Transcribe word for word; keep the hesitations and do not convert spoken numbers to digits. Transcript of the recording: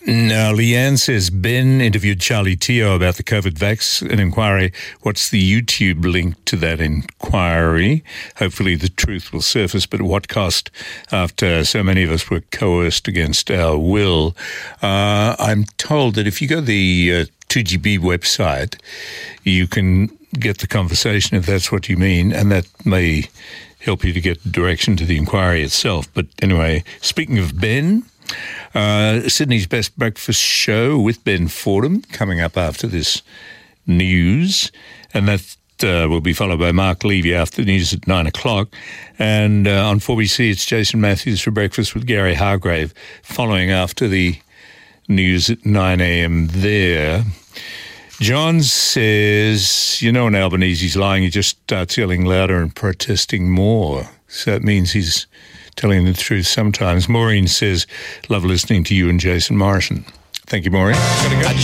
Now, Leanne says, Ben interviewed Charlie Teo about the COVID vaccine inquiry. What's the YouTube link to that inquiry? Hopefully the truth will surface, but at what cost after so many of us were coerced against our will? Uh, I'm told that if you go to the uh, two G B website, you can get the conversation if that's what you mean, and that may help you to get direction to the inquiry itself. But anyway, speaking of Ben, Uh, Sydney's Best Breakfast Show with Ben Fordham coming up after this news, and that uh, will be followed by Mark Levy after the news at nine o'clock. And uh, on four B C, it's Jason Matthews for Breakfast with Gary Hargrave, following after the news at nine a.m. there. John says, you know, in Albanese, he's lying. He just starts yelling louder and protesting more. So that means he's telling the truth sometimes. Maureen says, love listening to you and Jason Morrison. Thank you, Maureen. Gotta go.